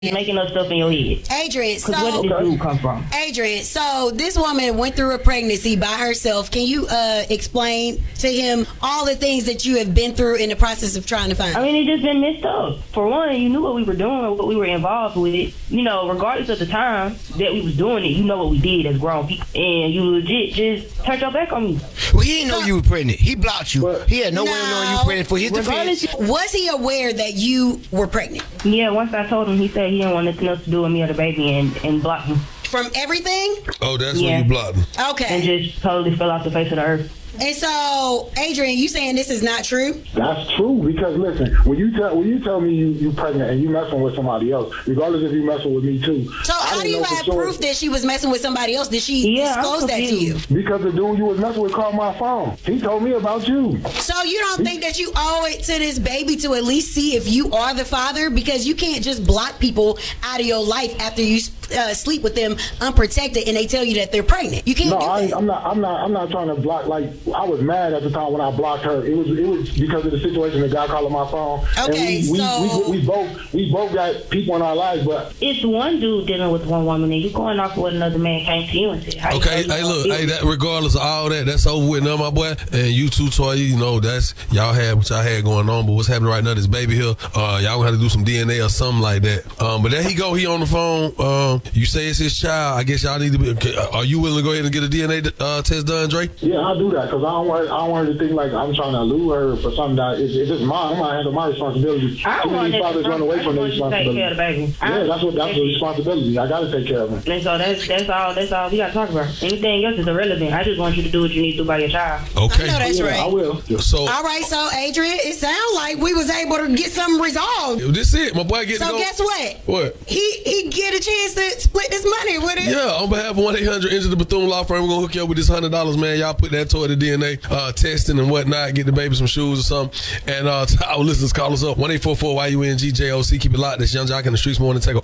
making up stuff in your head. Adrian, so Where did this dude come from? Adrian, so this woman went through a pregnancy by herself. Can you explain to him all the things that you have been through in the process of trying to find him? I mean, it just been messed up. For one, you knew what we were doing, what we were involved with. You know, regardless of the time that we was doing it, you know what we did as grown people, and you legit just turned your back on me. Well, he didn't know you were pregnant. He blocked you. He had no way of knowing you were pregnant for his defense. Was he aware that you were pregnant? Yeah, once I told him, he said he didn't want nothing else to do with me or the baby, and blocked me. From everything? Oh, that's when you blocked him. Okay. And just totally fell off the face of the earth. And so, Adrian, you saying this is not true? That's true, because listen, when you tell me you pregnant and you messing with somebody else, regardless if you messing with me too. So how do you have proof that she was messing with somebody else? Did she disclose that to you? Because the dude you was messing with called my phone. He told me about you. So you don't think that you owe it to this baby to at least see if you are the father? Because you can't just block people out of your life after you sleep with them unprotected and they tell you that they're pregnant. You can't do that. I'm not trying to block. Like, I was mad at the time when I blocked her. It was because of the situation. The guy calling my phone. Okay, and we both got people in our lives, but it's one dude dealing with one woman, and you going off what another man came to you and said. Okay, hey, look, that regardless of all that, that's over with now, my boy. And you too, Toya. You know that's y'all had what y'all had going on, but what's happening right now? This baby here, y'all gonna have to do some DNA or something like that. But there he go. He on the phone. You say it's his child. I guess y'all need to be. Are you willing to go ahead and get a DNA test done, Dre? Yeah, I'll do that because I don't want her to think like I'm trying to lure her for something that is it's mine. I'm gonna handle my responsibility. I don't want fathers run away from their Take responsibility. care of the baby. Yeah, that's the responsibility. I gotta take care of him. And so that's all we gotta talk about. Anything else is irrelevant. I just want you to do what you need to do by your child. Okay. I know that's right. I will. So all right, so Adrian, it sounds like we was able to get something resolved. This it, my boy. So guess what? What? He get a chance to split this money with it. Yeah, on behalf of 1-800 Enter the Bethune Law Firm, we're gonna hook you up with this $100, man. Y'all put that toward the DNA testing and whatnot. Get the baby some shoes or something. And our listeners, call us up 1-844-YUNGJOC. Keep it locked. That's Young Jock in the Streets Morning Takeover.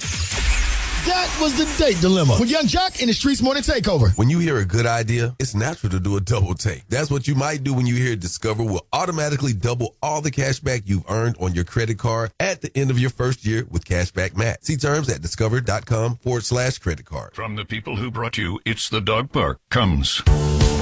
That was the date dilemma with Young Jock in the Streets Morning Takeover. When you hear a good idea, it's natural to do a double take. That's what you might do when you hear Discover will automatically double all the cash back you've earned on your credit card at the end of your first year with Cashback Max. See terms at discover.com/credit card. From the people who brought you It's the Dog Park comes